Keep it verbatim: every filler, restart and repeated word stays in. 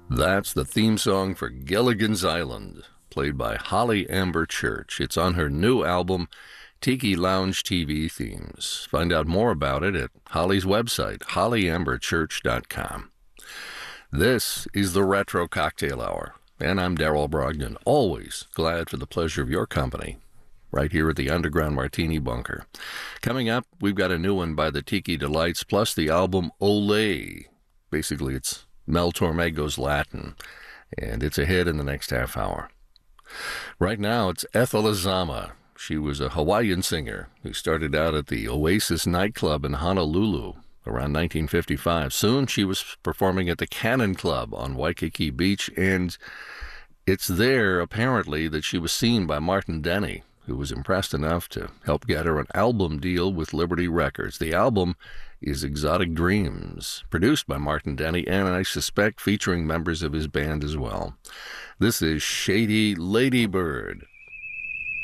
That's the theme song for Gilligan's Island, played by Holly Amber Church. It's on her new album, Tiki Lounge T V Themes. Find out more about it at Holly's website, holly amber church dot com. This is the Retro Cocktail Hour, and I'm Darrell Brogdon, always glad for the pleasure of your company, right here at the Underground Martini Bunker. Coming up, we've got a new one by the Tiki Delights, plus the album Olé. Basically, it's Mel Tormego's Latin, and it's a hit in the next half hour. Right now, it's Ethel Azama. She was a Hawaiian singer who started out at the Oasis nightclub in Honolulu around nineteen fifty-five. Soon, she was performing at the Cannon Club on Waikiki Beach, and it's there, apparently, that she was seen by Martin Denny, who was impressed enough to help get her an album deal with Liberty Records. The album is Exotic Dreams, produced by Martin Denny, and I suspect featuring members of his band as well. This is Shady Ladybird.